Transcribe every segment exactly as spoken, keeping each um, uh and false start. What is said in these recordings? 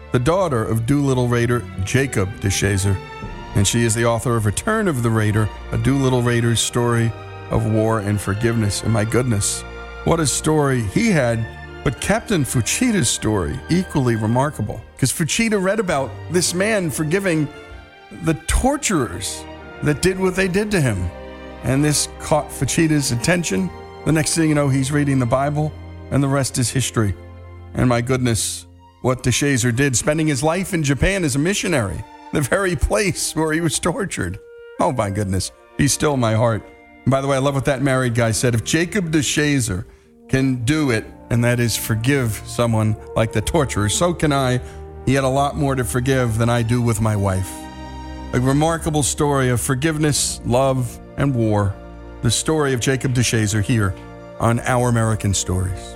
the daughter of Doolittle Raider Jacob DeShazer, and she is the author of Return of the Raider, a Doolittle Raider's story of war and forgiveness. And my goodness, what a story he had, but Captain Fuchita's story, equally remarkable, because Fuchita read about this man forgiving the torturers that did what they did to him. And this caught Fuchita's attention. The next thing you know, he's reading the Bible, and the rest is history. And my goodness, what DeShazer did, spending his life in Japan as a missionary, the very place where he was tortured. Oh my goodness, he's still in my heart. And by the way, I love what that married guy said. If Jacob DeShazer can do it, and that is forgive someone like the torturer, so can I. He had a lot more to forgive than I do with my wife. A remarkable story of forgiveness, love, and war. The story of Jacob DeShazer here on Our American Stories.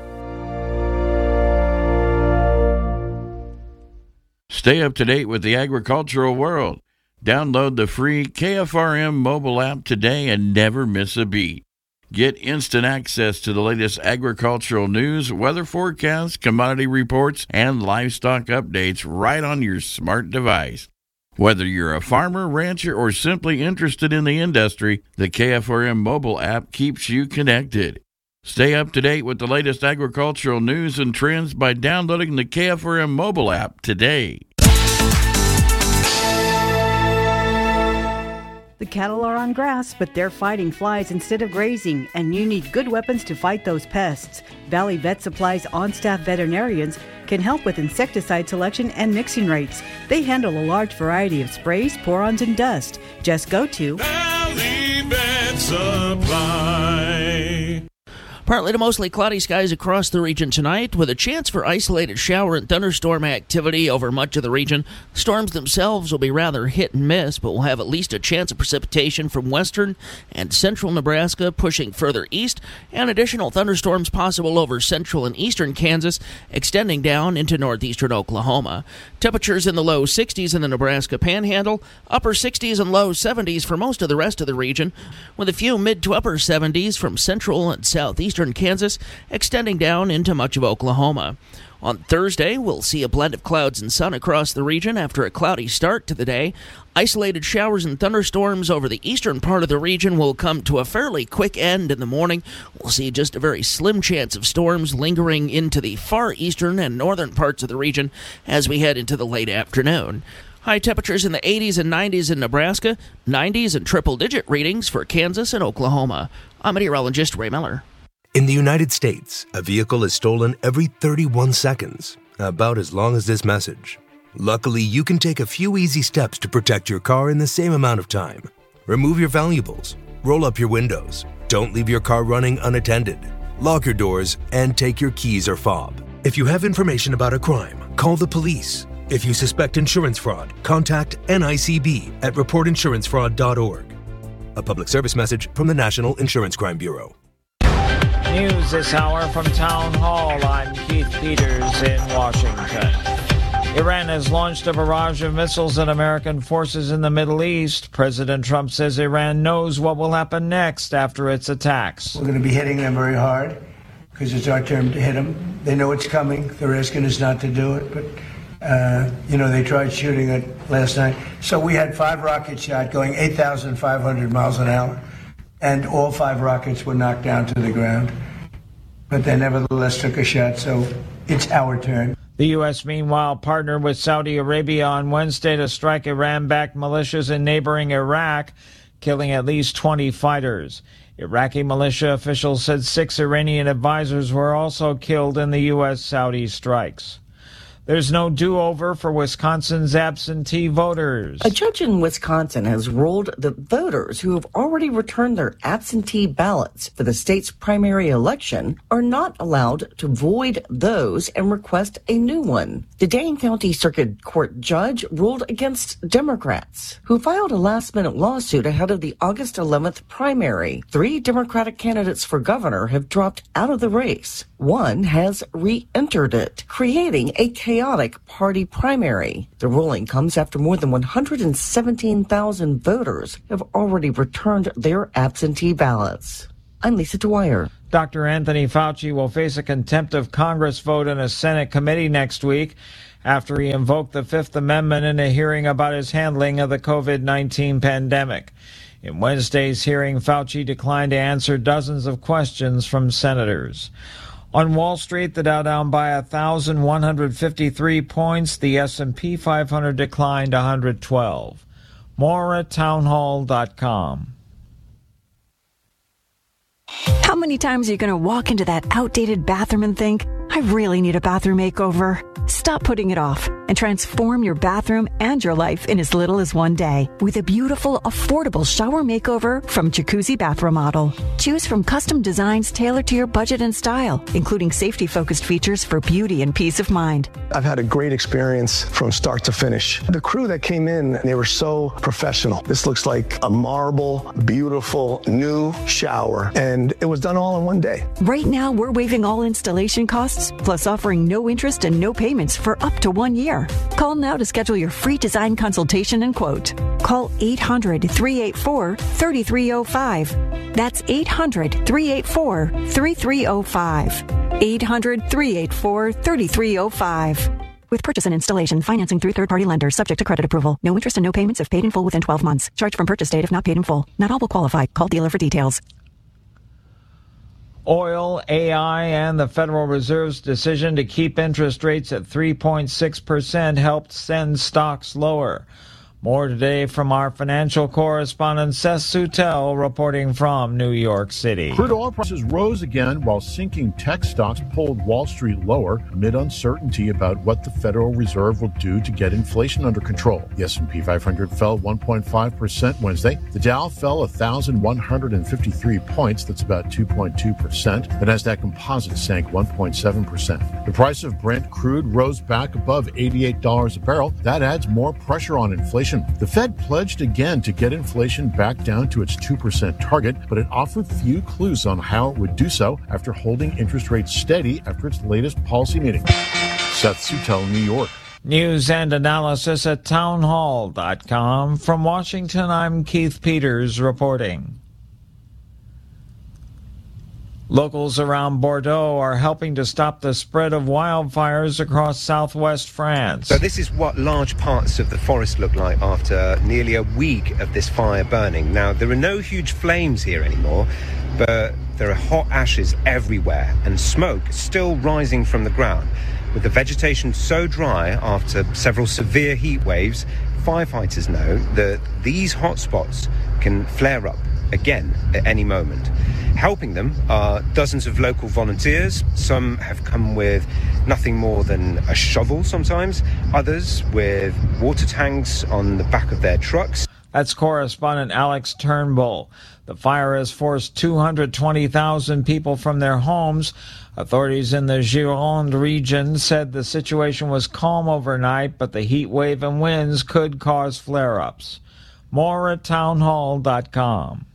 Stay up to date with the agricultural world. Download the free K F R M mobile app today and never miss a beat. Get instant access to the latest agricultural news, weather forecasts, commodity reports, and livestock updates right on your smart device. Whether you're a farmer, rancher, or simply interested in the industry, the K F R M mobile app keeps you connected. Stay up to date with the latest agricultural news and trends by downloading the K F R M mobile app today. The cattle are on grass, but they're fighting flies instead of grazing, and you need good weapons to fight those pests. Valley Vet Supply's on-staff veterinarians can help with insecticide selection and mixing rates. They handle a large variety of sprays, pour-ons, and dust. Just go to Valley Vet Supply. Partly to mostly cloudy skies across the region tonight, with a chance for isolated shower and thunderstorm activity over much of the region. Storms themselves will be rather hit and miss, but we'll have at least a chance of precipitation from western and central Nebraska, pushing further east, and additional thunderstorms possible over central and eastern Kansas, extending down into northeastern Oklahoma. Temperatures in the low sixties in the Nebraska Panhandle, upper sixties and low seventies for most of the rest of the region, with a few mid to upper seventies from central and southeastern Kansas, extending down into much of Oklahoma. On Thursday, we'll see a blend of clouds and sun across the region after a cloudy start to the day. Isolated showers and thunderstorms over the eastern part of the region will come to a fairly quick end in the morning. We'll see just a very slim chance of storms lingering into the far eastern and northern parts of the region as we head into the late afternoon. High temperatures in the eighties and nineties in Nebraska, nineties and triple-digit readings for Kansas and Oklahoma. I'm meteorologist Ray Miller. In the United States, a vehicle is stolen every thirty-one seconds, about as long as this message. Luckily, you can take a few easy steps to protect your car in the same amount of time. Remove your valuables, roll up your windows, don't leave your car running unattended, lock your doors, and take your keys or fob. If you have information about a crime, call the police. If you suspect insurance fraud, contact N I C B at report insurance fraud dot org. A public service message from the National Insurance Crime Bureau. News this hour from Town Hall. I'm Keith Peters in Washington. Iran has launched a barrage of missiles at American forces in the Middle East. President Trump says Iran knows what will happen next after its attacks. We're going to be hitting them very hard because it's our turn to hit them. They know it's coming. They're asking us not to do it, but uh, you know, they tried shooting it last night. So we had five rockets shot going eight thousand five hundred miles an hour. And all five rockets were knocked down to the ground. But they nevertheless took a shot, so it's our turn. The U S, meanwhile, partnered with Saudi Arabia on Wednesday to strike Iran-backed militias in neighboring Iraq, killing at least twenty fighters. Iraqi militia officials said six Iranian advisors were also killed in the U S-Saudi strikes. There's no do-over for Wisconsin's absentee voters. A judge in Wisconsin has ruled that voters who have already returned their absentee ballots for the state's primary election are not allowed to void those and request a new one. The Dane County Circuit Court judge ruled against Democrats, who filed a last-minute lawsuit ahead of the August eleventh primary. Three Democratic candidates for governor have dropped out of the race. One has re-entered it, creating a chaotic party primary. The ruling comes after more than one hundred seventeen thousand voters have already returned their absentee ballots. I'm Lisa Dwyer. Doctor Anthony Fauci will face a contempt of Congress vote in a Senate committee next week after he invoked the Fifth Amendment in a hearing about his handling of the covid nineteen pandemic. In Wednesday's hearing, Fauci declined to answer dozens of questions from senators. On Wall Street, the Dow down by one thousand one hundred fifty-three points. The S and P five hundred declined one hundred twelve. More at townhall dot com. How many times are you going to walk into that outdated bathroom and think, I really need a bathroom makeover? Stop putting it off and transform your bathroom and your life in as little as one day with a beautiful, affordable shower makeover from Jacuzzi Bath Remodel. Choose from custom designs tailored to your budget and style, including safety-focused features for beauty and peace of mind. I've had a great experience from start to finish. The crew that came in, they were so professional. This looks like a marble, beautiful, new shower, and it was done all in one day. Right now, we're waiving all installation costs, plus offering no interest and no payments for up to one year. Call now to schedule your free design consultation and quote. Call eight hundred, three eight four, three three zero five. That's eight hundred, three eight four, three three zero five. eight hundred, three eight four, three three zero five. With purchase and installation, financing through third-party lenders, subject to credit approval. No interest and no payments if paid in full within twelve months. Charge from purchase date if not paid in full. Not all will qualify. Call dealer for details. Oil, A I, and the Federal Reserve's decision to keep interest rates at three point six percent helped send stocks lower. More today from our financial correspondent Seth Sutel reporting from New York City. Crude oil prices rose again while sinking tech stocks pulled Wall Street lower amid uncertainty about what the Federal Reserve will do to get inflation under control. The S and P five hundred fell one point five percent Wednesday. The Dow fell one thousand one hundred fifty-three points. That's about two point two percent. The Nasdaq Composite sank one point seven percent. The price of Brent crude rose back above eighty-eight dollars a barrel. That adds more pressure on inflation. The Fed pledged again to get inflation back down to its two percent target, but it offered few clues on how it would do so after holding interest rates steady after its latest policy meeting. Seth Sutel, New York. News and analysis at townhall dot com. From Washington, I'm Keith Peters reporting. Locals around Bordeaux are helping to stop the spread of wildfires across southwest France. So this is what large parts of the forest look like after nearly a week of this fire burning. Now, there are no huge flames here anymore, but there are hot ashes everywhere and smoke still rising from the ground. With the vegetation so dry after several severe heat waves, firefighters know that these hotspots can flare up again at any moment. Helping them are dozens of local volunteers. Some have come with nothing more than a shovel sometimes, others with water tanks on the back of their trucks. That's correspondent Alex Turnbull. The fire has forced two hundred twenty thousand people from their homes. Authorities in the Gironde region said the situation was calm overnight, but the heat wave and winds could cause flare-ups. More at townhall dot com.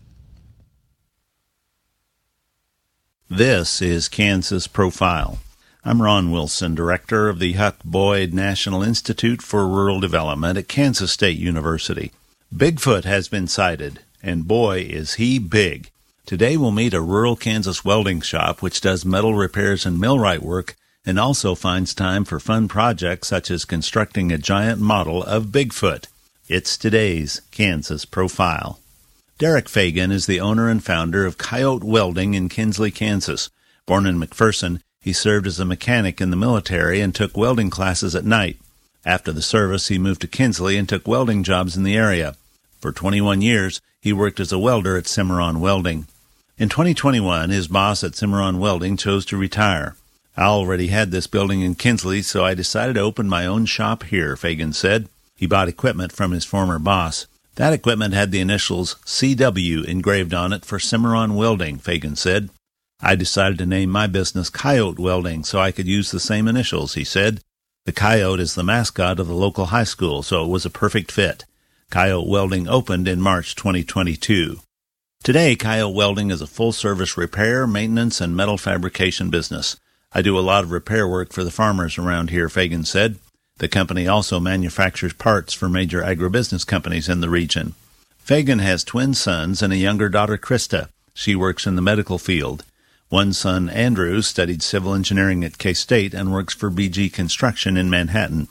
This is Kansas Profile. I'm Ron Wilson, director of the Huck Boyd National Institute for Rural Development at Kansas State University. Bigfoot has been sighted, and boy, is he big. Today we'll meet a rural Kansas welding shop which does metal repairs and millwright work and also finds time for fun projects such as constructing a giant model of Bigfoot. It's today's Kansas Profile. Derek Fagan is the owner and founder of Coyote Welding in Kinsley, Kansas. Born in McPherson, he served as a mechanic in the military and took welding classes at night. After the service, he moved to Kinsley and took welding jobs in the area. For twenty-one years, he worked as a welder at Cimarron Welding. In twenty twenty-one, his boss at Cimarron Welding chose to retire. I already had this building in Kinsley, so I decided to open my own shop here, Fagan said. He bought equipment from his former boss. That equipment had the initials C W engraved on it for Cimarron Welding, Fagan said. I decided to name my business Coyote Welding so I could use the same initials, he said. The coyote is the mascot of the local high school, so it was a perfect fit. Coyote Welding opened in March twenty twenty-two. Today, Coyote Welding is a full-service repair, maintenance, and metal fabrication business. I do a lot of repair work for the farmers around here, Fagan said. The company also manufactures parts for major agribusiness companies in the region. Fagan has twin sons and a younger daughter, Krista. She works in the medical field. One son, Andrew, studied civil engineering at K-State and works for B G Construction in Manhattan.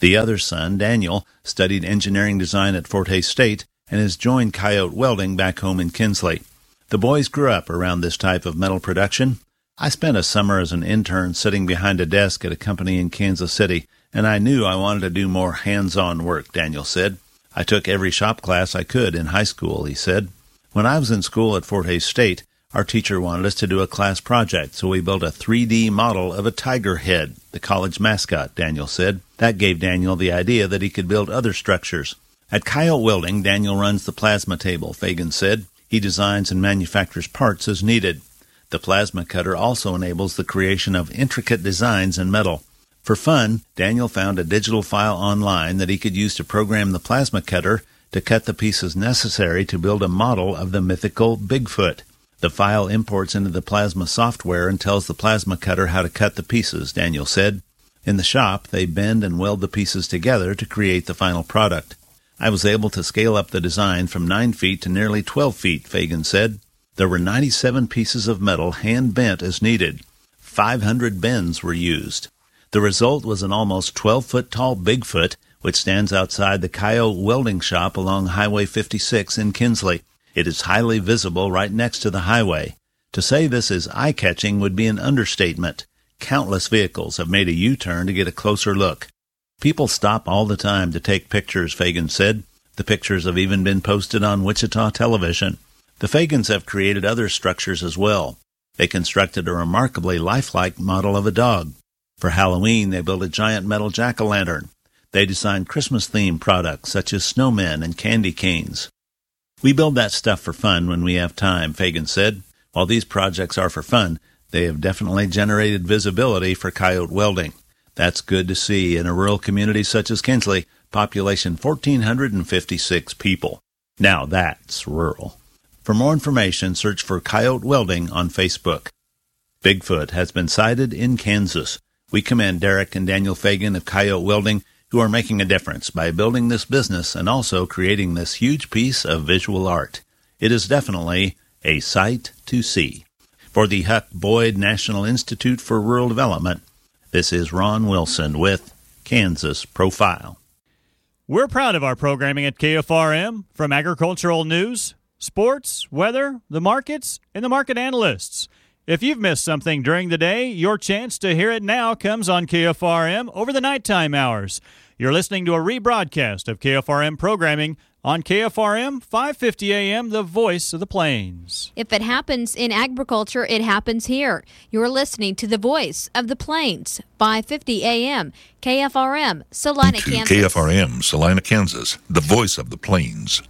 The other son, Daniel, studied engineering design at Fort Hays State and has joined Coyote Welding back home in Kinsley. The boys grew up around this type of metal production. I spent a summer as an intern sitting behind a desk at a company in Kansas City, and I knew I wanted to do more hands-on work, Daniel said. I took every shop class I could in high school, he said. When I was in school at Fort Hays State, our teacher wanted us to do a class project, so we built a three D model of a tiger head, the college mascot, Daniel said. That gave Daniel the idea that he could build other structures. At Coyote Welding, Daniel runs the plasma table, Fagan said. He designs and manufactures parts as needed. The plasma cutter also enables the creation of intricate designs in metal. For fun, Daniel found a digital file online that he could use to program the plasma cutter to cut the pieces necessary to build a model of the mythical Bigfoot. The file imports into the plasma software and tells the plasma cutter how to cut the pieces, Daniel said. In the shop, they bend and weld the pieces together to create the final product. I was able to scale up the design from nine feet to nearly twelve feet, Fagan said. There were ninety-seven pieces of metal hand-bent as needed. five hundred bends were used. The result was an almost twelve-foot-tall Bigfoot, which stands outside the Coyote Welding Shop along Highway fifty-six in Kinsley. It is highly visible right next to the highway. To say this is eye-catching would be an understatement. Countless vehicles have made a U-turn to get a closer look. People stop all the time to take pictures, Fagan said. The pictures have even been posted on Wichita television. The Fagans have created other structures as well. They constructed a remarkably lifelike model of a dog. For Halloween, they built a giant metal jack-o'-lantern. They designed Christmas-themed products such as snowmen and candy canes. We build that stuff for fun when we have time, Fagan said. While these projects are for fun, they have definitely generated visibility for Coyote Welding. That's good to see in a rural community such as Kinsley, population one thousand four hundred fifty-six people. Now that's rural. For more information, search for Coyote Welding on Facebook. Bigfoot has been sighted in Kansas. We commend Derek and Daniel Fagan of Coyote Welding, who are making a difference by building this business and also creating this huge piece of visual art. It is definitely a sight to see. For the Huck Boyd National Institute for Rural Development, this is Ron Wilson with Kansas Profile. We're proud of our programming at K F R M, from agricultural news, sports, weather, the markets, and the market analysts. If you've missed something during the day, your chance to hear it now comes on K F R M over the nighttime hours. You're listening to a rebroadcast of K F R M programming on K F R M, five fifty A M, the voice of the Plains. If it happens in agriculture, it happens here. You're listening to the voice of the Plains, five fifty A M, K F R M, Salina, to Kansas. K F R M, Salina, Kansas, the voice of the Plains.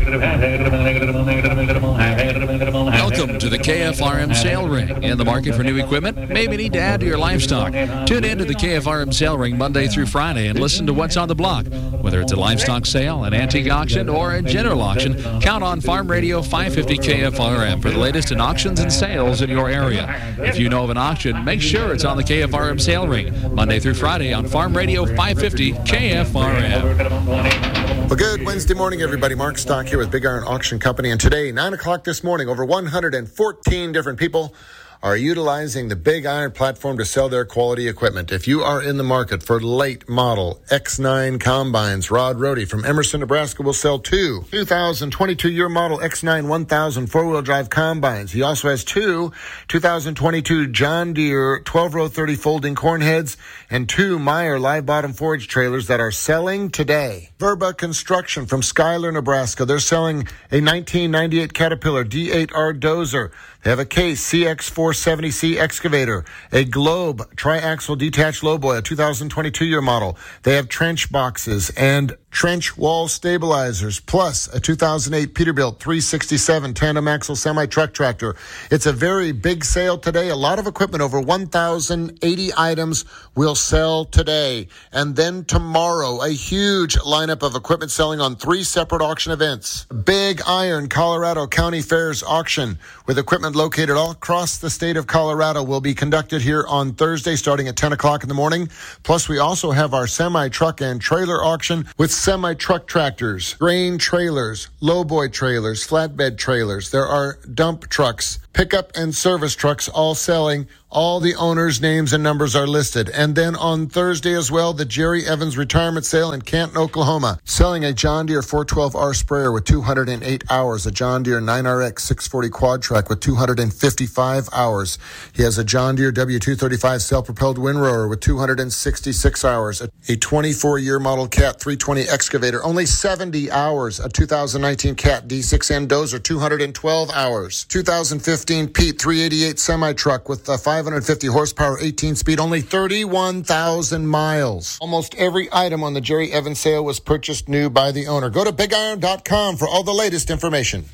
Welcome to the K F R M Sale Ring. In the market for new equipment? Maybe need to add to your livestock. Tune in to the K F R M Sale Ring Monday through Friday and listen to what's on the block. Whether it's a livestock sale, an antique auction, or a general auction, count on Farm Radio five fifty K F R M for the latest in auctions and sales in your area. If you know of an auction, make sure it's on the K F R M Sale Ring Monday through Friday on Farm Radio five fifty K F R M. Well, good Wednesday morning, everybody. Mark Stock here with Big Iron Auction Company. And today, nine o'clock this morning, over one hundred fourteen different people are utilizing the Big Iron platform to sell their quality equipment. If you are in the market for late model X nine combines, Rod Rohde from Emerson, Nebraska will sell two two thousand twenty-two year model X nine one thousand four-wheel drive combines. He also has two two thousand twenty-two John Deere twelve row thirty folding corn heads and two Meyer live bottom forage trailers that are selling today. Verba Construction from Schuyler, Nebraska. They're selling a nineteen ninety-eight Caterpillar D eight R dozer. They have a Case C X four seventy C excavator, a Globe triaxle detached lowboy, a two thousand twenty-two year model. They have trench boxes and trench wall stabilizers, plus a two thousand eight Peterbilt three sixty-seven tandem axle semi-truck tractor. It's a very big sale today. A lot of equipment, over one thousand eighty items will sell today. And then tomorrow, a huge lineup of equipment selling on three separate auction events. Big Iron Colorado County Fairs auction with equipment located all across the state of Colorado will be conducted here on Thursday starting at ten o'clock in the morning. Plus, we also have our semi-truck and trailer auction with semi-truck tractors, grain trailers, lowboy trailers, flatbed trailers. There are dump trucks, Pickup and service trucks all selling. All the owners' names and numbers are listed. And then on Thursday as well, the Jerry Evans Retirement Sale in Canton, Oklahoma. Selling a John Deere four twelve R sprayer with two hundred eight hours, a John Deere nine R X six forty quad track with two hundred fifty-five hours. He has a John Deere W two thirty-five self-propelled windrower with two hundred sixty-six hours, a twenty-four year model Cat three twenty excavator, only seventy hours, a two thousand nineteen Cat D six N dozer, two hundred twelve hours, two thousand fifteen Pete three eighty-eight semi-truck with a five hundred fifty horsepower, eighteen speed, only thirty-one thousand miles. Almost every item on the Jerry Evans sale was purchased new by the owner. Go to big iron dot com for all the latest information.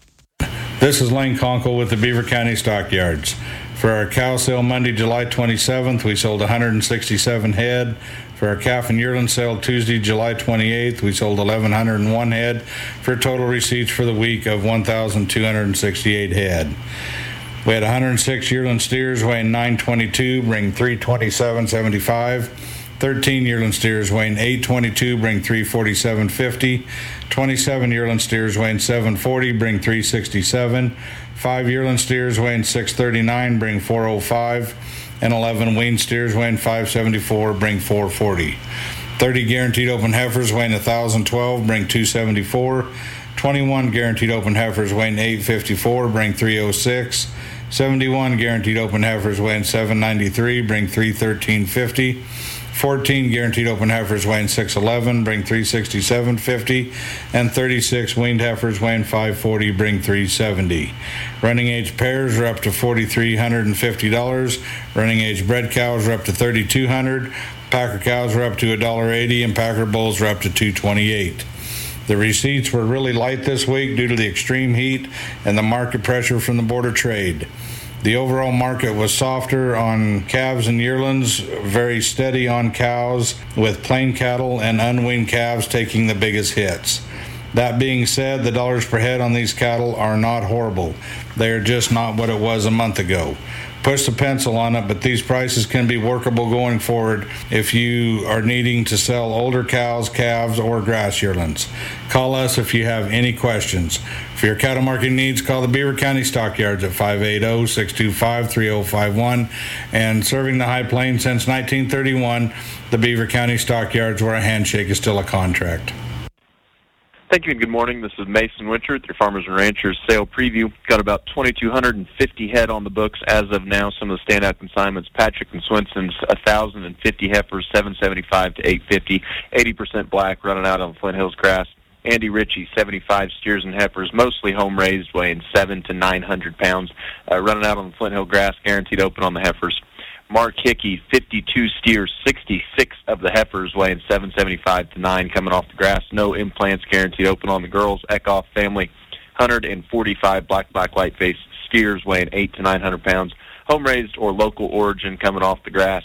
This is Lane Conkle with the Beaver County Stockyards. For our cow sale Monday, July twenty-seventh, we sold one hundred sixty-seven head. For our calf and yearling sale Tuesday, July twenty-eighth, we sold one thousand one hundred one head for total receipts for the week of one thousand two hundred sixty-eight head. We had one hundred six yearling steers weighing nine twenty-two, bring three twenty-seven seventy-five. thirteen yearling steers weighing eight twenty-two, bring three forty-seven fifty. twenty-seven yearling steers weighing seven forty, bring three sixty-seven. five yearling steers weighing six thirty-nine, bring four oh five. And eleven wean steers weighing five seventy-four, bring four forty. thirty guaranteed open heifers weighing one thousand twelve, bring two seventy-four. twenty-one guaranteed open heifers weighing eight fifty-four, bring three oh six. seventy-one guaranteed open heifers weighing seven ninety-three, bring three thirteen fifty. fourteen guaranteed open heifers weighing six eleven, bring three sixty-seven fifty, and thirty-six weaned heifers weighing five forty, bring three seventy. Running age pairs are up to four thousand three hundred fifty dollars. Running age bred cows are up to three thousand two hundred dollars. Packer cows are up to one dollar eighty, and Packer bulls are up to two twenty-eight. The receipts were really light this week due to the extreme heat and the market pressure from the Board of Trade. The overall market was softer on calves and yearlings, very steady on cows, with plain cattle and unweaned calves taking the biggest hits. That being said, the dollars per head on these cattle are not horrible. They are just not what it was a month ago. Push the pencil on it, but these prices can be workable going forward if you are needing to sell older cows, calves, or grass yearlings. Call us if you have any questions. For your cattle marketing needs, call the Beaver County Stockyards at five eight zero, six two five, three zero five one. And serving the High Plains since nineteen thirty-one, the Beaver County Stockyards, where a handshake is still a contract. Thank you and good morning. This is Mason Winter with your Farmers and Ranchers sale preview. Got about two thousand two hundred fifty head on the books as of now. Some of the standout consignments: Patrick and Swenson's one thousand fifty heifers, seven seventy-five to eight fifty, eighty percent black, running out on Flint Hills grass. Andy Ritchie, seventy-five steers and heifers, mostly home raised, weighing seven to nine hundred pounds, uh, running out on Flint Hill grass, guaranteed open on the heifers. Mark Hickey, fifty-two steers, sixty-six of the heifers, weighing seven seventy-five to nine, coming off the grass. No implants, guaranteed open on the girls. Eckhoff family, one hundred forty-five black, black, white face steers, weighing eight to nine hundred pounds. Home raised or local origin, coming off the grass.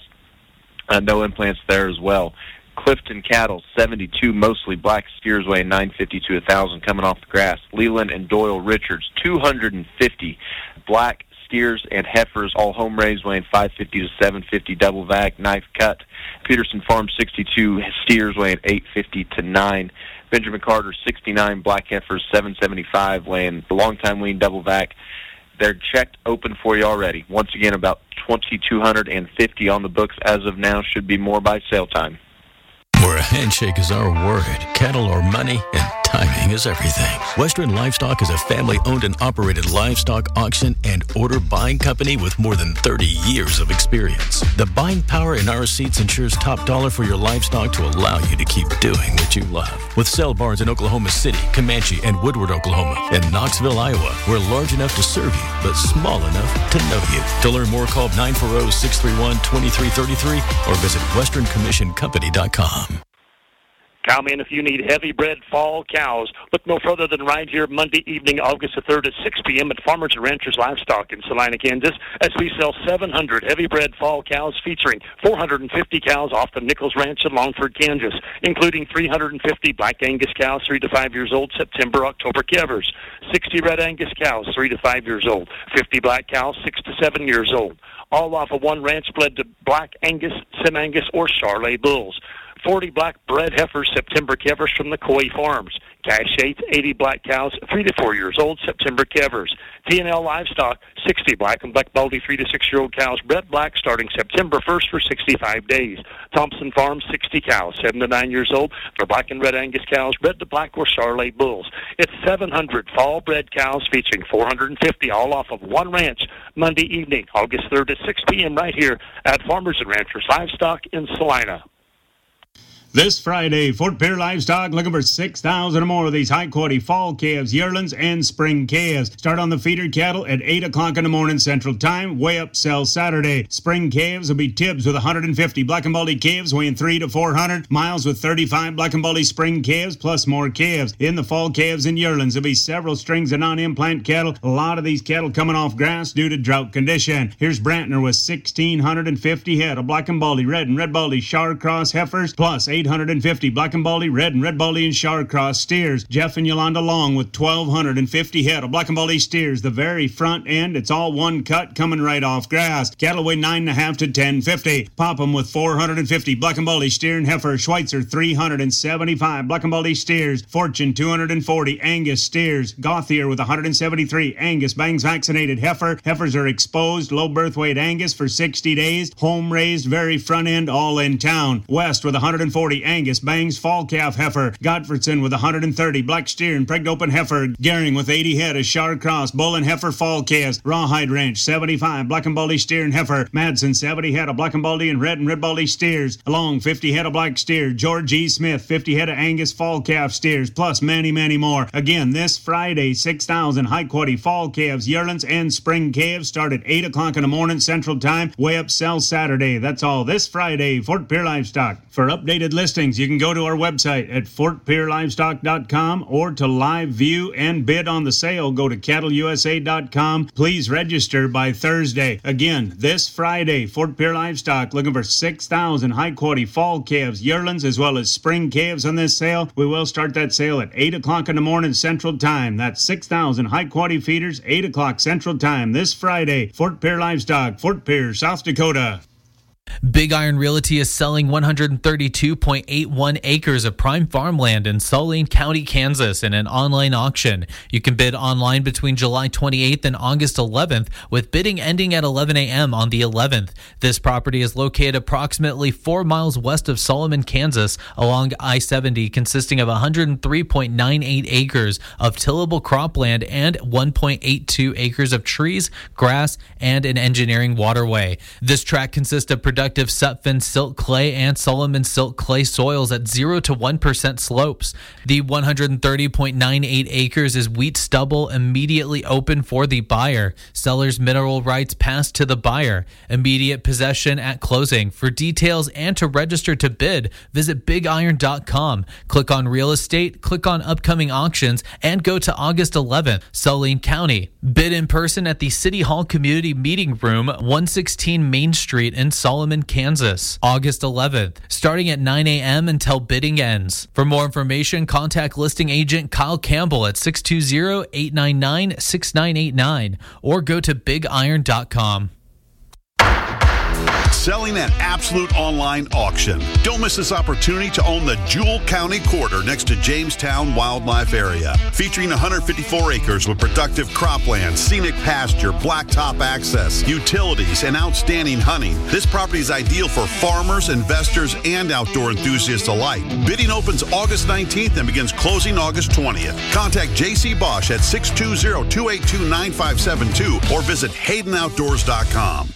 Uh, no implants there as well. Clifton cattle, seventy-two mostly black steers, weighing nine fifty to one thousand, coming off the grass. Leland and Doyle Richards, two hundred fifty black steers and heifers, all home raised, weighing five fifty to seven fifty, double vac, knife cut. Peterson Farm, sixty-two steers, weighing eight fifty to nine. Benjamin Carter, sixty-nine black heifers, seven seventy-five, weighing the long time wean, double vac. They're checked open for you already. Once again, about two thousand two hundred fifty on the books as of now. Should be more by sale time. Where a handshake is our word, cattle are money, and timing is everything. Western Livestock is a family-owned and operated livestock auction and order buying company with more than thirty years of experience. The buying power in our seats ensures top dollar for your livestock to allow you to keep doing what you love. With sale barns in Oklahoma City, Comanche, and Woodward, Oklahoma, and Knoxville, Iowa, we're large enough to serve you, but small enough to know you. To learn more, call nine four zero, six three one, two three three three or visit western commission company dot com. Cowman, if you need heavy-bred fall cows, look no further than right here Monday evening, August the third at six p.m. at Farmers and Ranchers Livestock in Salina, Kansas, as we sell seven hundred heavy-bred fall cows featuring four hundred fifty cows off the Nichols Ranch in Longford, Kansas, including three hundred fifty Black Angus cows, three to five years old, September, October calvers, sixty Red Angus cows, three to five years old, fifty Black cows, six to seven years old, all off of one ranch bred to Black Angus, Sim Angus, or Charolais bulls. forty black bred heifers, September calvers from the Coy Farms. Cash eighth, eighty black cows, three to four years old, September calvers. T and L Livestock, sixty black and black baldy three to six year old cows, bred black starting September first for sixty-five days. Thompson Farms, sixty cows, seven to nine years old. For black and red Angus cows, bred to black or Charolais bulls. It's seven hundred fall bred cows featuring four hundred fifty all off of one ranch Monday evening, August third at six p.m. right here at Farmers and Ranchers Livestock in Salina. This Friday, Fort Pierre Livestock looking for six thousand or more of these high-quality fall calves, yearlings, and spring calves. Start on the feeder cattle at eight o'clock in the morning Central Time. Weigh up sell Saturday. Spring calves will be Tibbs with one hundred fifty. Black and Baldy calves weighing three to four hundred. Miles with thirty-five Black and Baldy spring calves plus more calves. In the fall calves and yearlings, there'll be several strings of non-implant cattle. A lot of these cattle coming off grass due to drought condition. Here's Brantner with one thousand six hundred fifty head of Black and Baldy red and red Baldy Char Cross heifers plus eight hundred fifty Black and Baldy red and red Baldy and Char Cross steers. Jeff and Yolanda Long with twelve fifty head of Black and Baldy steers. The very front end, it's all one cut coming right off grass. Cattle weigh nine and a half to ten fifty. Popham with four hundred fifty Black and Baldy steer and heifer. Schweitzer three hundred seventy-five Black and Baldy steers. Fortune two hundred forty Angus steers. Gothier with one hundred seventy-three Angus bangs vaccinated heifer. Heifers are exposed low birth weight Angus for sixty days. Home raised very front end all in town. West with one hundred forty Angus bangs fall calf heifer. Godfredson with one hundred thirty black steer and pregnant open heifer. Gehring with eighty head of Char Cross bull and heifer fall calves. Rawhide Ranch seventy-five Black and Baldy steer and heifer. Madsen seventy head of Black and Baldy and red and red Baldy steers. Along fifty head of black steer. George E. Smith fifty head of Angus fall calf steers plus many many more. Again this Friday six thousand high quality fall calves, yearlings and spring calves start at eight o'clock in the morning Central Time. Weigh up sell Saturday. That's all this Friday. Fort Pierre Livestock. For updated listings you can go to our website at fort pierre livestock dot com or to live view and bid on the sale go to cattle u s a dot com. Please register by Thursday. Again, this Friday, Fort Pierre Livestock looking for six thousand high quality fall calves, yearlings, as well as spring calves on this sale. We will start that sale at eight o'clock in the morning Central Time. That's six thousand high quality feeders, eight o'clock Central Time this Friday. Fort Pierre Livestock, Fort Pierre, South Dakota. Big Iron Realty is selling one hundred thirty-two point eight one acres of prime farmland in Saline County, Kansas in an online auction. You can bid online between July twenty-eighth and August eleventh, with bidding ending at eleven a.m. on the eleventh. This property is located approximately four miles west of Solomon, Kansas, along I seventy, consisting of one hundred three point nine eight acres of tillable cropland and one point eight two acres of trees, grass, and an engineering waterway. This tract consists of productive Sutphen silt clay and Solomon silt clay soils at zero to one percent slopes. The one hundred thirty point nine eight acres is wheat stubble immediately open for the buyer. Seller's mineral rights pass to the buyer. Immediate possession at closing. For details and to register to bid, visit big iron dot com. Click on real estate, click on upcoming auctions, and go to August eleventh, Saline County. Bid in person at the City Hall Community Meeting Room, one sixteen Main Street in Solomon, Kansas, August eleventh, starting at nine a.m. until bidding ends. For more information, contact listing agent Kyle Campbell at six two zero, eight nine nine, six nine eight nine or go to big iron dot com. Selling at Absolute Online Auction. Don't miss this opportunity to own the Jewel County Quarter next to Jamestown Wildlife Area. Featuring one hundred fifty-four acres with productive cropland, scenic pasture, blacktop access, utilities, and outstanding hunting. This property is ideal for farmers, investors, and outdoor enthusiasts alike. Bidding opens August nineteenth and begins closing August twentieth. Contact J C Bosch at six two zero, two eight two, nine five seven two or visit hayden outdoors dot com.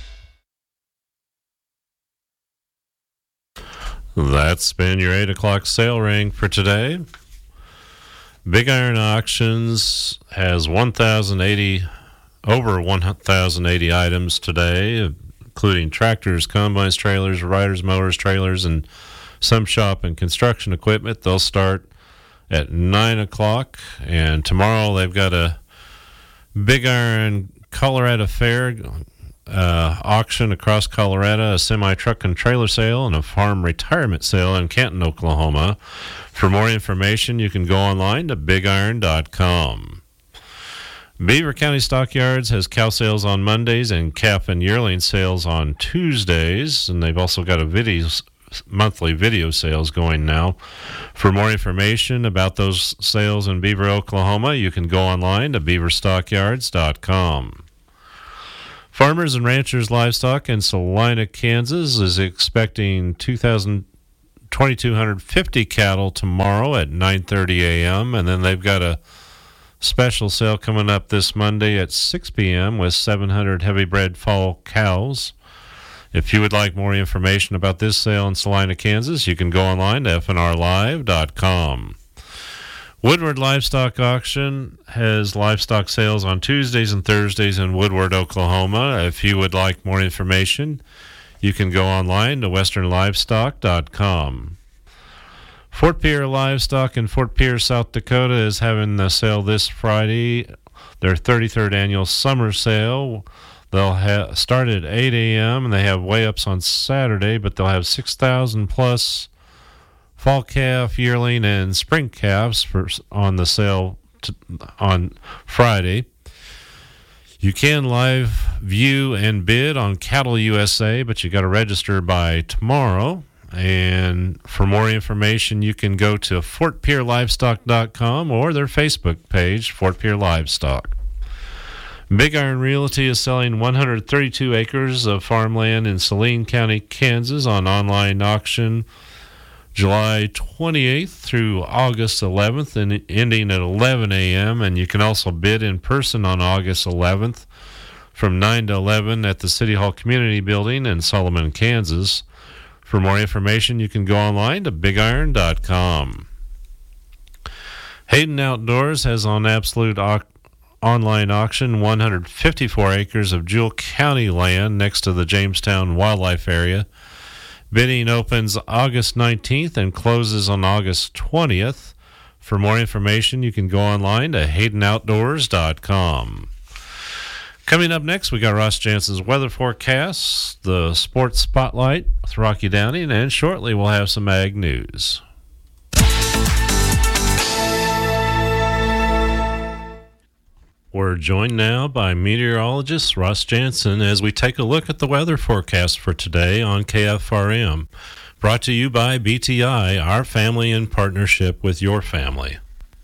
That's been your eight o'clock sale ring for today. Big Iron Auctions has one thousand eighty, over one thousand eighty items today, including tractors, combines, trailers, riders, mowers, trailers, and some shop and construction equipment. They'll start at nine o'clock, and tomorrow they've got a Big Iron Colorado Fair Uh, auction across Colorado, a semi-truck and trailer sale, and a farm retirement sale in Canton, Oklahoma. For more information, you can go online to big iron dot com. Beaver County Stockyards has cow sales on Mondays and calf and yearling sales on Tuesdays, and they've also got a video monthly video sales going now. For more information about those sales in Beaver, Oklahoma, you can go online to beaver stockyards dot com. Farmers and Ranchers Livestock in Salina, Kansas is expecting two thousand, twenty-two fifty cattle tomorrow at nine thirty a.m. and then they've got a special sale coming up this Monday at six p.m. with seven hundred heavy-bred fall cows. If you would like more information about this sale in Salina, Kansas, you can go online to f n r live dot com. Woodward Livestock Auction has livestock sales on Tuesdays and Thursdays in Woodward, Oklahoma. If you would like more information, you can go online to western livestock dot com. Fort Pierre Livestock in Fort Pierre, South Dakota is having a sale this Friday, their thirty-third annual summer sale. They'll have start at eight a.m. and they have weigh-ups on Saturday, but they'll have six thousand plus fall calf, yearling, and spring calves for, on the sale to, on Friday. You can live view and bid on Cattle U S A, but you got to register by tomorrow. And for more information, you can go to fort pierre livestock dot com or their Facebook page, Fort Pierre Livestock. Big Iron Realty is selling one hundred thirty-two acres of farmland in Saline County, Kansas on online auction July twenty-eighth through August eleventh and ending at eleven a.m. And you can also bid in person on August eleventh from nine to eleven at the City Hall Community Building in Solomon, Kansas. For more information, you can go online to big iron dot com. Hayden Outdoors has on absolute au- online auction one hundred fifty-four acres of Jewell County land next to the Jamestown Wildlife Area. Bidding opens August nineteenth and closes on August twentieth. For more information, you can go online to hayden outdoors dot com. Coming up next, we got Ross Jansen's weather forecast, the sports spotlight with Rocky Downing, and shortly we'll have some ag news. We're joined now by meteorologist Ross Jansen as we take a look at the weather forecast for today on K F R M. Brought to you by B T I, our family in partnership with your family.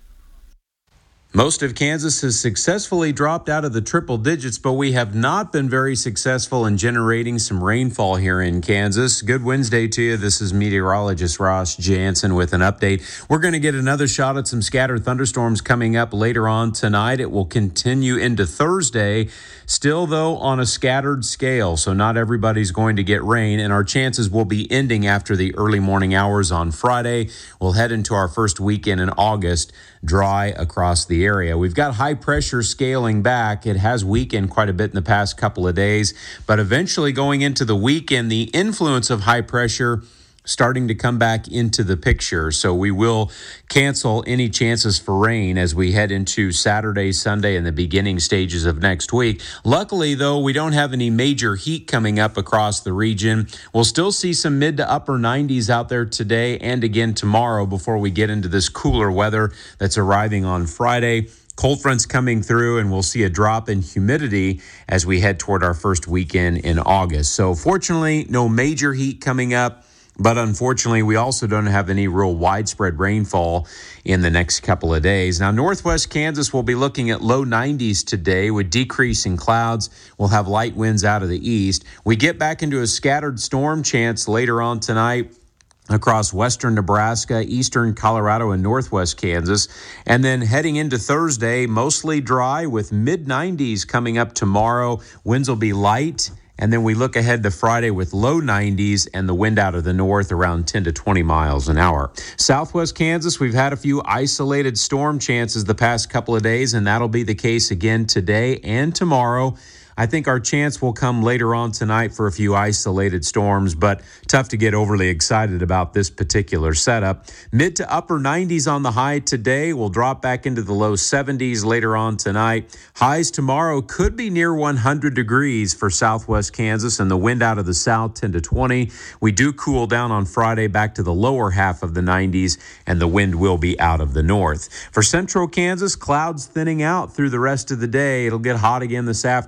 Most of Kansas has successfully dropped out of the triple digits, but we have not been very successful in generating some rainfall here in Kansas. Good Wednesday to you. This is meteorologist Ross Jansen with an update. We're going to get another shot at some scattered thunderstorms coming up later on tonight. It will continue into Thursday, still, though, on a scattered scale, so not everybody's going to get rain, and our chances will be ending after the early morning hours on Friday. We'll head into our first weekend in August, dry across the area. We've got high pressure scaling back. It has weakened quite a bit in the past couple of days, but eventually going into the weekend, the influence of high pressure starting to come back into the picture. So we will cancel any chances for rain as we head into Saturday, Sunday, and the beginning stages of next week. Luckily, though, we don't have any major heat coming up across the region. We'll still see some mid to upper nineties out there today and again tomorrow before we get into this cooler weather that's arriving on Friday. Cold fronts coming through, and we'll see a drop in humidity as we head toward our first weekend in August. So fortunately, no major heat coming up. But unfortunately, we also don't have any real widespread rainfall in the next couple of days. Now, northwest Kansas will be looking at low nineties today with decreasing clouds. We'll have light winds out of the east. We get back into a scattered storm chance later on tonight across western Nebraska, eastern Colorado, and northwest Kansas. And then heading into Thursday, mostly dry with mid nineties coming up tomorrow. Winds will be light. And then we look ahead to Friday with low nineties and the wind out of the north around ten to twenty miles an hour. Southwest Kansas, we've had a few isolated storm chances the past couple of days, and that'll be the case again today and tomorrow. I think our chance will come later on tonight for a few isolated storms, but tough to get overly excited about this particular setup. Mid to upper nineties on the high today. We'll drop back into the low seventies later on tonight. Highs tomorrow could be near one hundred degrees for southwest Kansas, and the wind out of the south ten to twenty. We do cool down on Friday back to the lower half of the nineties, and the wind will be out of the north. For central Kansas, clouds thinning out through the rest of the day. It'll get hot again this afternoon with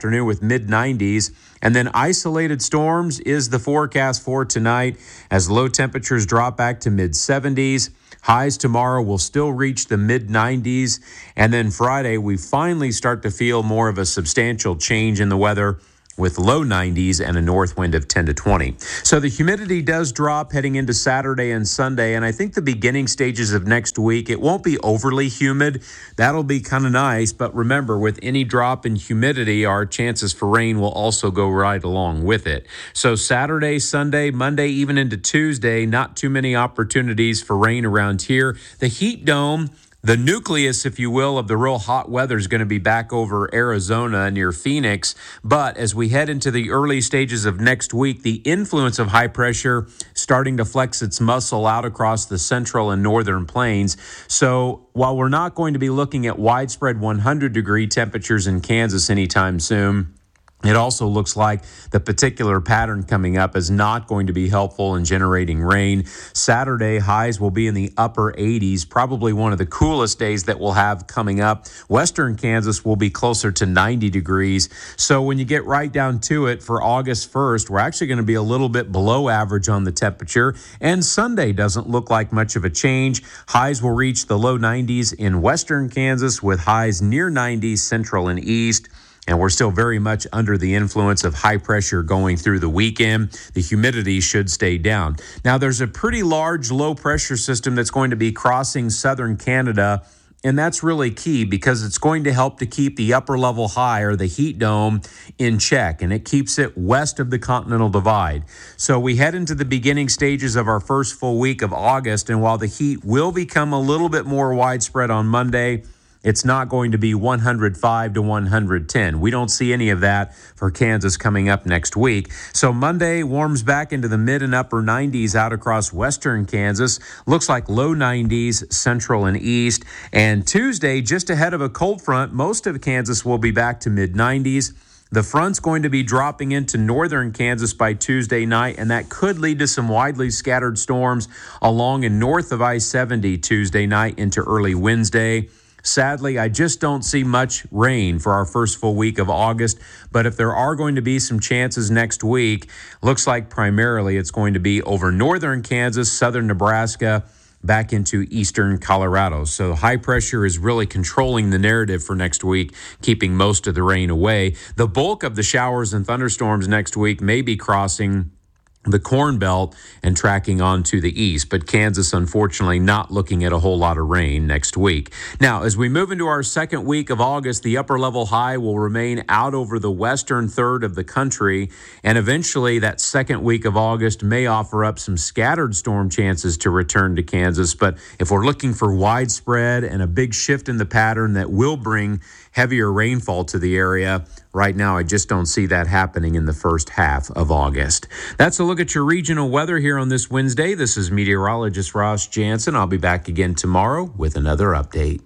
with mid nineties. And then isolated storms is the forecast for tonight as low temperatures drop back to mid seventies. Highs tomorrow will still reach the mid nineties. And then Friday, we finally start to feel more of a substantial change in the weather with low nineties and a north wind of ten to twenty. So the humidity does drop heading into Saturday and Sunday, and I think the beginning stages of next week, it won't be overly humid. That'll be kind of nice, but remember, with any drop in humidity, our chances for rain will also go right along with it. So Saturday, Sunday, Monday, even into Tuesday, not too many opportunities for rain around here. The heat dome, the nucleus, if you will, of the real hot weather is going to be back over Arizona near Phoenix. But as we head into the early stages of next week, the influence of high pressure starting to flex its muscle out across the central and northern plains. So while we're not going to be looking at widespread one hundred degree temperatures in Kansas anytime soon, it also looks like the particular pattern coming up is not going to be helpful in generating rain. Saturday, highs will be in the upper eighties, probably one of the coolest days that we'll have coming up. Western Kansas will be closer to ninety degrees. So when you get right down to it, for August first, we're actually going to be a little bit below average on the temperature. And Sunday doesn't look like much of a change. Highs will reach the low nineties in Western Kansas with highs near nineties central and east. And we're still very much under the influence of high pressure going through the weekend. The humidity should stay down. Now, there's a pretty large low pressure system that's going to be crossing southern Canada, and that's really key because it's going to help to keep the upper level high, or the heat dome, in check, and it keeps it west of the Continental Divide. So we head into the beginning stages of our first full week of August, and while the heat will become a little bit more widespread on Monday, it's not going to be one hundred five to one hundred ten. We don't see any of that for Kansas coming up next week. So Monday warms back into the mid and upper nineties out across western Kansas. Looks like low nineties central and east. And Tuesday, just ahead of a cold front, most of Kansas will be back to mid nineties. The front's going to be dropping into northern Kansas by Tuesday night, and that could lead to some widely scattered storms along and north of I seventy Tuesday night into early Wednesday. Sadly, I just don't see much rain for our first full week of August, but if there are going to be some chances next week, looks like primarily it's going to be over northern Kansas, southern Nebraska, back into eastern Colorado. So high pressure is really controlling the narrative for next week, keeping most of the rain away. The bulk of the showers and thunderstorms next week may be crossing the Corn Belt and tracking on to the east, but Kansas, unfortunately, not looking at a whole lot of rain next week. Now, as we move into our second week of August, the upper level high will remain out over the western third of the country, and eventually that second week of August may offer up some scattered storm chances to return to Kansas. But if we're looking for widespread and a big shift in the pattern that will bring heavier rainfall to the area, right now I just don't see that happening in the first half of August. That's a look at your regional weather here on this Wednesday. This is meteorologist Ross Jansen. I'll be back again tomorrow with another update.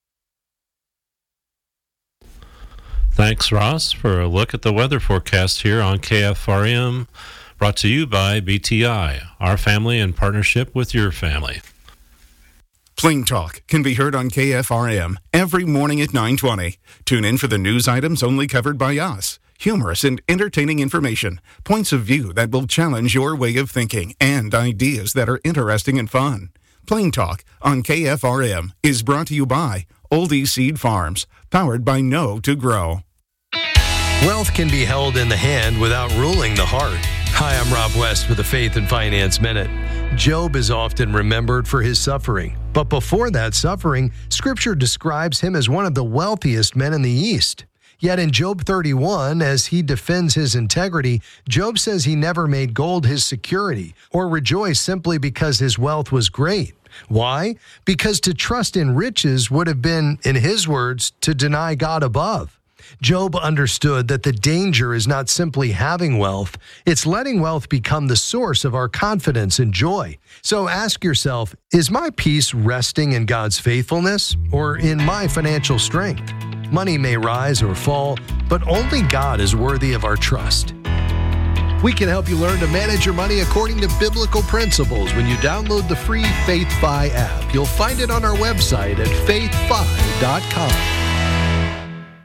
Thanks, Ross, for a look at the weather forecast here on K F R M, brought to you by B T I, our family in partnership with your family. Plain Talk can be heard on K F R M every morning at nine twenty. Tune in for the news items only covered by us. Humorous and entertaining information, points of view that will challenge your way of thinking, and ideas that are interesting and fun. Plain Talk on K F R M is brought to you by Oldie Seed Farms, powered by Know to Grow. Wealth can be held in the hand without ruling the heart. Hi, I'm Rob West with the Faith and Finance Minute. Job is often remembered for his suffering, but before that suffering, Scripture describes him as one of the wealthiest men in the East. Yet in Job thirty-one, as he defends his integrity, Job says he never made gold his security or rejoiced simply because his wealth was great. Why? Because to trust in riches would have been, in his words, to deny God above. Job understood that the danger is not simply having wealth, it's letting wealth become the source of our confidence and joy. So ask yourself, is my peace resting in God's faithfulness or in my financial strength? Money may rise or fall, but only God is worthy of our trust. We can help you learn to manage your money according to biblical principles when you download the free FaithFi app. You'll find it on our website at faith fi dot com. When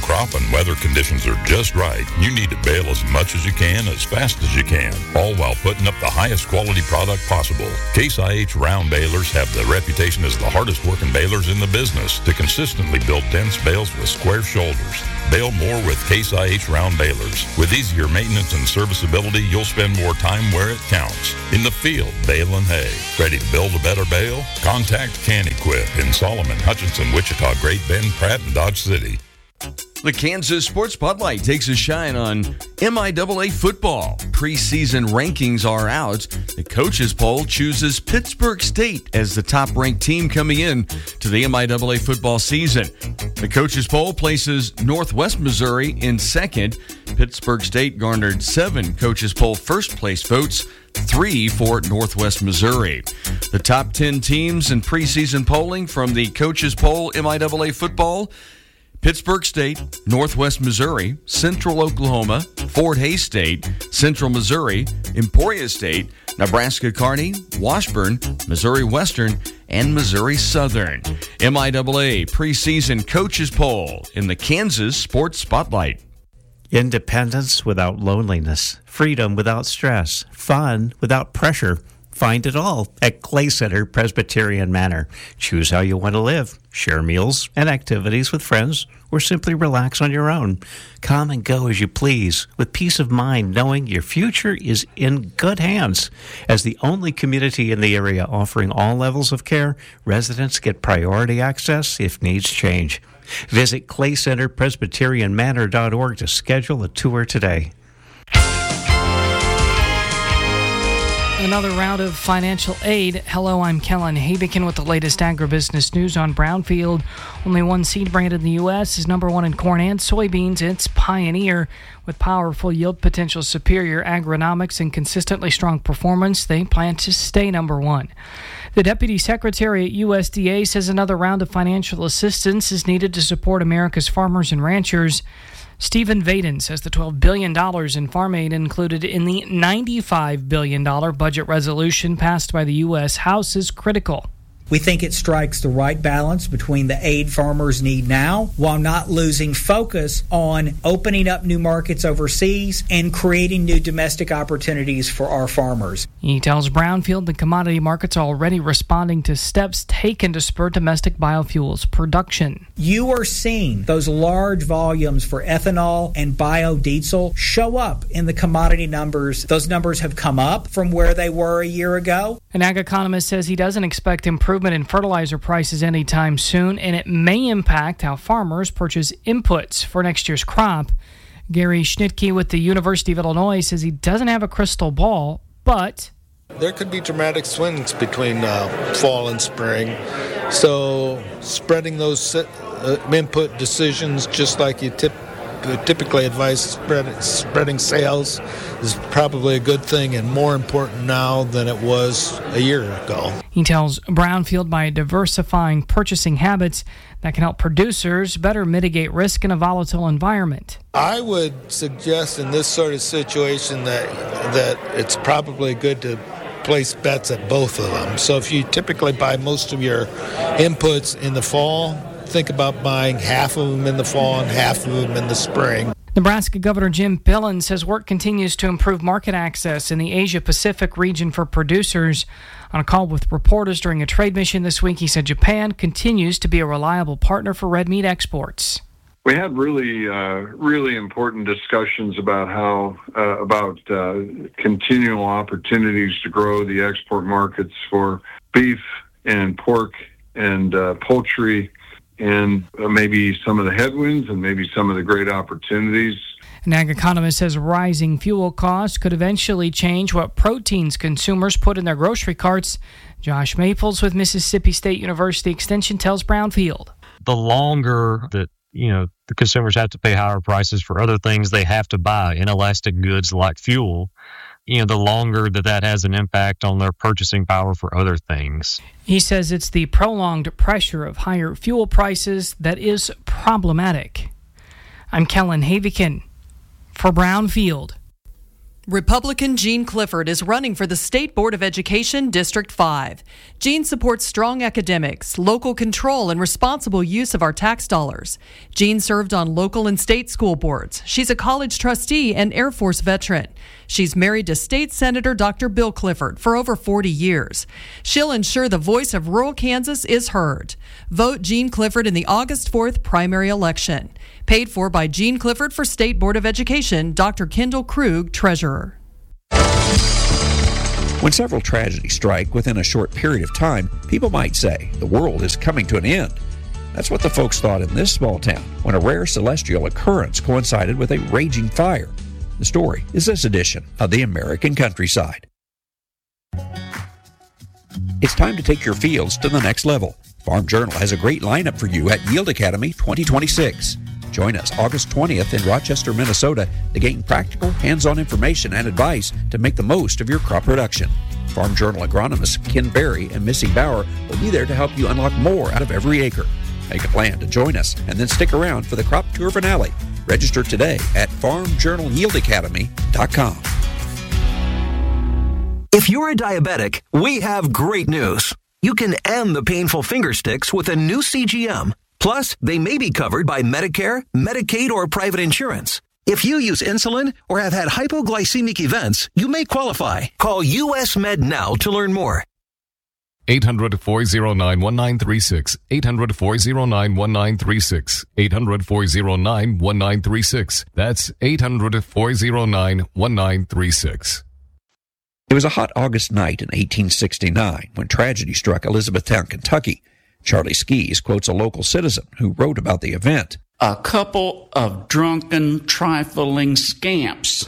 crop and weather conditions are just right, you need to bale as much as you can, as fast as you can, all while putting up the highest quality product possible. Case I H round balers have the reputation as the hardest working balers in the business to consistently build dense bales with square shoulders. Bale more with Case I H round balers. With easier maintenance and serviceability, you'll spend more time where it counts. In the field, baling hay. Ready to build a better bale? Contact Can-Equip in Solomon, Hutchinson, Wichita, Great Bend, Pratt, and Dodge City. The Kansas Sports Spotlight takes a shine on M I A A football. Preseason rankings are out. The coaches poll chooses Pittsburg State as the top-ranked team coming in to the M I A A football season. The coaches poll places Northwest Missouri in second. Pittsburg State garnered seven coaches poll first-place votes, three for Northwest Missouri. The top ten teams in preseason polling from the coaches poll M I A A football: Pittsburg State, Northwest Missouri, Central Oklahoma, Fort Hays State, Central Missouri, Emporia State, Nebraska Kearney, Washburn, Missouri Western, and Missouri Southern. M I A A preseason coaches poll in the Kansas Sports Spotlight. Independence without loneliness, freedom without stress, fun without pressure. Find it all at Clay Center Presbyterian Manor. Choose how you want to live. Share meals and activities with friends, or simply relax on your own. Come and go as you please, with peace of mind, knowing your future is in good hands. As the only community in the area offering all levels of care, residents get priority access if needs change. Visit clay center presbyterian manor dot org to schedule a tour today. Another round of financial aid. Hello, I'm Kellen Havikin with the latest agribusiness news on Brownfield. Only one seed brand in the U S is number one in corn and soybeans. It's Pioneer. With powerful yield potential, superior agronomics, and consistently strong performance, they plan to stay number one. The Deputy Secretary at U S D A says another round of financial assistance is needed to support America's farmers and ranchers. Stephen Vaden says the twelve billion dollars in farm aid included in the ninety-five billion dollars budget resolution passed by the U S House is critical. We think it strikes the right balance between the aid farmers need now while not losing focus on opening up new markets overseas and creating new domestic opportunities for our farmers. He tells Brownfield the commodity markets are already responding to steps taken to spur domestic biofuels production. You are seeing those large volumes for ethanol and biodiesel show up in the commodity numbers. Those numbers have come up from where they were a year ago. An ag economist says he doesn't expect improvement in fertilizer prices anytime soon, and it may impact how farmers purchase inputs for next year's crop. Gary Schnitke with the University of Illinois says he doesn't have a crystal ball, but there could be dramatic swings between uh, fall and spring. So spreading those uh, input decisions just like you tip, typically advise spread, spreading sales is probably a good thing and more important now than it was a year ago. He tells Brownfield by diversifying purchasing habits that can help producers better mitigate risk in a volatile environment. I would suggest in this sort of situation that that it's probably good to place bets at both of them. So if you typically buy most of your inputs in the fall, think about buying half of them in the fall and half of them in the spring. Nebraska Governor Jim Pillen says work continues to improve market access in the Asia-Pacific region for producers. On a call with reporters during a trade mission this week, he said Japan continues to be a reliable partner for red meat exports. We had really, uh, really important discussions about how, uh, about uh, continual opportunities to grow the export markets for beef and pork and uh, poultry, and uh, maybe some of the headwinds and maybe some of the great opportunities. An ag economist says rising fuel costs could eventually change what proteins consumers put in their grocery carts. Josh Maples with Mississippi State University Extension tells Brownfield. The longer that you know the consumers have to pay higher prices for other things they have to buy, inelastic goods like fuel, you know, the longer that that has an impact on their purchasing power for other things. He says it's the prolonged pressure of higher fuel prices that is problematic. I'm Kellen Havikin for Brownfield. Republican Gene Clifford is running for the State Board of Education District five. Gene supports strong academics, local control, and responsible use of our tax dollars. Gene served on local and state school boards. She's a college trustee and Air Force veteran. She's married to State Senator Doctor Bill Clifford for over forty years. She'll ensure the voice of rural Kansas is heard. Vote Gene Clifford in the August fourth primary election. Paid for by Gene Clifford for State Board of Education, Doctor Kendall Krug, Treasurer. When several tragedies strike within a short period of time, people might say the world is coming to an end. That's what the folks thought in this small town when a rare celestial occurrence coincided with a raging fire. The story is this edition of the American Countryside. It's time to take your fields to the next level. Farm Journal has a great lineup for you at Yield Academy twenty twenty-six. Join us August twentieth in Rochester, Minnesota to gain practical, hands-on information and advice to make the most of your crop production. Farm Journal agronomists Ken Berry and Missy Bauer will be there to help you unlock more out of every acre. Make a plan to join us and then stick around for the crop tour finale. Register today at farm journal yield academy dot com. If you're a diabetic, we have great news. You can end the painful finger sticks with a new C G M. Plus, they may be covered by Medicare, Medicaid, or private insurance. If you use insulin or have had hypoglycemic events, you may qualify. Call U S Med now to learn more. eight hundred, four oh nine, one nine three six. eight hundred, four oh nine, one nine three six. eight hundred, four oh nine, one nine three six. That's eight hundred, four oh nine, one nine three six. It was a hot August night in eighteen sixty-nine when tragedy struck Elizabethtown, Kentucky. Charlie Skees quotes a local citizen who wrote about the event. A couple of drunken, trifling scamps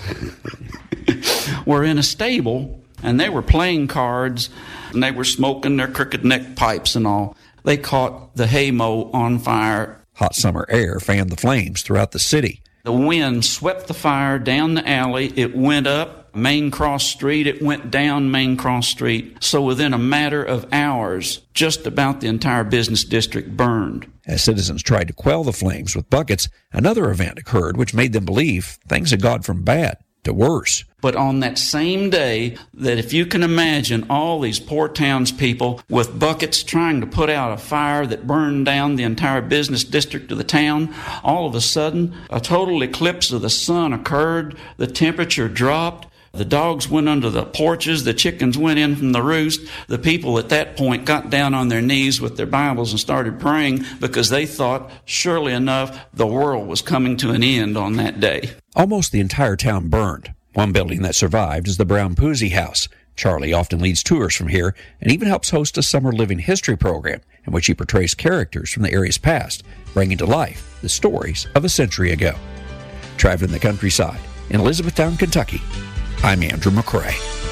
were in a stable, and they were playing cards, and they were smoking their crooked neck pipes and all. They caught the hay mow on fire. Hot summer air fanned the flames throughout the city. The wind swept the fire down the alley. It went up Main Cross Street. It went down Main Cross Street. So within a matter of hours, just about the entire business district burned. As citizens tried to quell the flames with buckets, another event occurred which made them believe things had gone from bad to worse. But on that same day, that if you can imagine all these poor townspeople with buckets trying to put out a fire that burned down the entire business district of the town, all of a sudden, a total eclipse of the sun occurred, the temperature dropped, the dogs went under the porches, the chickens went in from the roost. The people at that point got down on their knees with their Bibles and started praying because they thought, surely enough, the world was coming to an end on that day. Almost the entire town burned. One building that survived is the Brown Poozy House. Charlie often leads tours from here and even helps host a summer living history program in which he portrays characters from the area's past, bringing to life the stories of a century ago. Traveling the countryside in Elizabethtown, Kentucky, I'm Andrew McCrae.